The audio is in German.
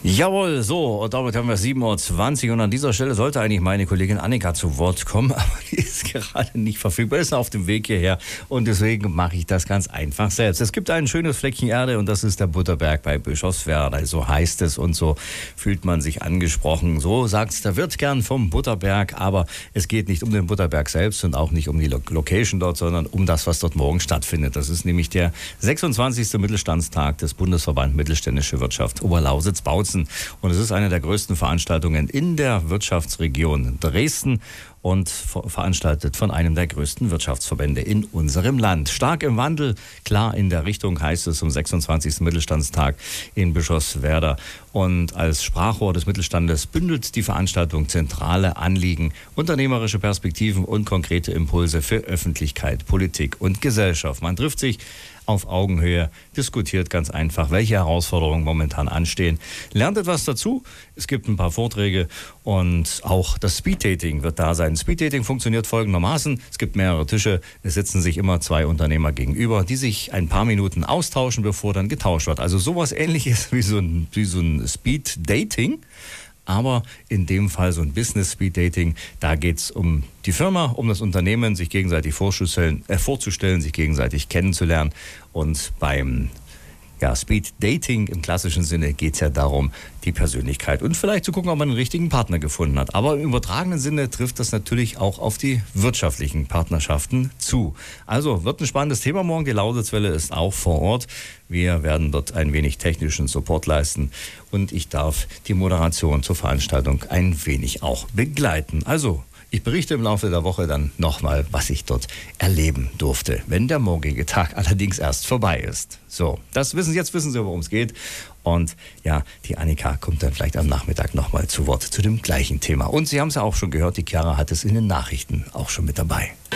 Jawohl, so, und damit haben wir 7:20 Uhr und an dieser Stelle sollte eigentlich meine Kollegin Annika zu Wort kommen, aber die ist gerade nicht verfügbar, ist auf dem Weg hierher und deswegen mache ich das ganz einfach selbst. Es gibt ein schönes Fleckchen Erde und das ist der Butterberg bei Bischofswerda, so heißt es und so fühlt man sich angesprochen. So sagt der Wirt gern vom Butterberg, aber es geht nicht um den Butterberg selbst und auch nicht um die Location dort, sondern um das, was dort morgen stattfindet. Das ist nämlich der 26. Mittelstandstag des Bundesverband Mittelständische Wirtschaft Oberlausitz-Bautzen. Und es ist eine der größten Veranstaltungen in der Wirtschaftsregion Dresden und veranstaltet von einem der größten Wirtschaftsverbände in unserem Land. Stark im Wandel, klar in der Richtung, heißt es zum 26. Mittelstandstag in Bischofswerda. Und als Sprachrohr des Mittelstandes bündelt die Veranstaltung zentrale Anliegen, unternehmerische Perspektiven und konkrete Impulse für Öffentlichkeit, Politik und Gesellschaft. Man trifft sich auf Augenhöhe, diskutiert ganz einfach, welche Herausforderungen momentan anstehen. Lernt etwas dazu, es gibt ein paar Vorträge und auch das Speeddating wird da sein. Speeddating funktioniert folgendermaßen, es gibt mehrere Tische, es sitzen sich immer zwei Unternehmer gegenüber, die sich ein paar Minuten austauschen, bevor dann getauscht wird. Also sowas Ähnliches wie so ein Speeddating. Aber in dem Fall so ein Business-Speed-Dating, da geht es um die Firma, um das Unternehmen, sich gegenseitig vorzustellen, sich gegenseitig kennenzulernen. Und beim Speed-Dating im klassischen Sinne geht es ja darum, die Persönlichkeit und vielleicht zu gucken, ob man einen richtigen Partner gefunden hat. Aber im übertragenen Sinne trifft das natürlich auch auf die wirtschaftlichen Partnerschaften zu. Also wird ein spannendes Thema morgen. Die Lausitzwelle ist auch vor Ort. Wir werden dort ein wenig technischen Support leisten und ich darf die Moderation zur Veranstaltung ein wenig auch begleiten. Also ich berichte im Laufe der Woche dann nochmal, was ich dort erleben durfte, wenn der morgige Tag allerdings erst vorbei ist. So, jetzt wissen Sie, worum es geht. Und ja, die Annika kommt dann vielleicht am Nachmittag nochmal zu Wort zu dem gleichen Thema. Und Sie haben es ja auch schon gehört, die Chiara hat es in den Nachrichten auch schon mit dabei.